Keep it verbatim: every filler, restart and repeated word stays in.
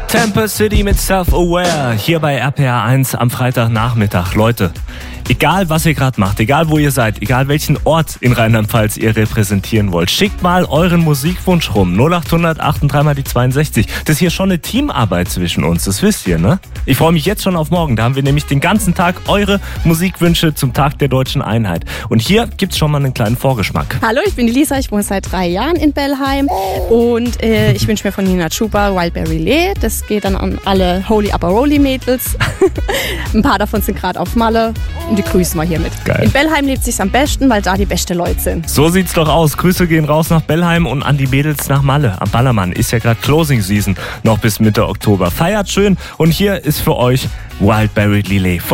Temple City mit Self-Aware, hier bei R P R eins am Freitagnachmittag. Leute, egal was ihr gerade macht, egal wo ihr seid, egal welchen Ort in Rheinland-Pfalz ihr repräsentieren wollt, schickt mal euren Musikwunsch rum. null acht hundert achtunddreißig mal die zweiundsechzig. Das ist hier schon eine Teamarbeit zwischen uns, das wisst ihr, ne? Ich freue mich jetzt schon auf morgen, da haben wir nämlich den ganzen Tag eure Musikwünsche zum Tag der Deutschen Einheit. Und hier gibt's schon mal einen kleinen Vorgeschmack. Hallo, ich bin die Lisa, ich wohne seit drei Jahren in Bellheim und äh, ich wünsche mir von Nina Chuba Wildberry Lee. Das geht dann an alle Holy Upper Rolly Mädels. Ein paar davon sind gerade auf Malle und die grüßen wir hiermit. Geil. In Bellheim lebt sich's am besten, weil da die beste Leute sind. So sieht's doch aus. Grüße gehen raus nach Bellheim und an die Mädels nach Malle. Am Ballermann ist ja gerade Closing Season, noch bis Mitte Oktober. Feiert schön und hier ist für euch Wildberry Lee.